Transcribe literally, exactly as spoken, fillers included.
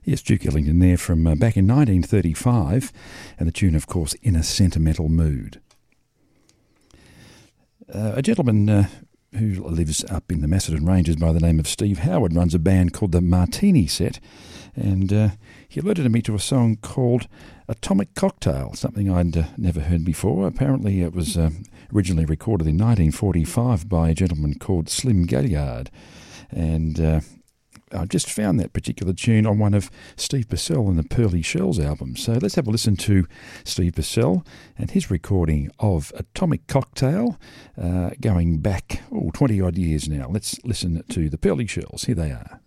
Yes, Duke Ellington there from uh, back in nineteen thirty-five, and the tune, of course, In a Sentimental Mood. Uh, a gentleman uh, who lives up in the Macedon Ranges by the name of Steve Howard runs a band called the Martini Set, and uh, he alerted me to a song called Atomic Cocktail, something I'd uh, never heard before. Apparently it was uh, originally recorded in nineteen forty-five by a gentleman called Slim Gaillard, and uh, I just found that particular tune on one of Steve Purcell and the Pearly Shells album. So let's have a listen to Steve Purcell and his recording of Atomic Cocktail, uh, going back oh, twenty odd years now. Let's listen to the Pearly Shells. Here they are.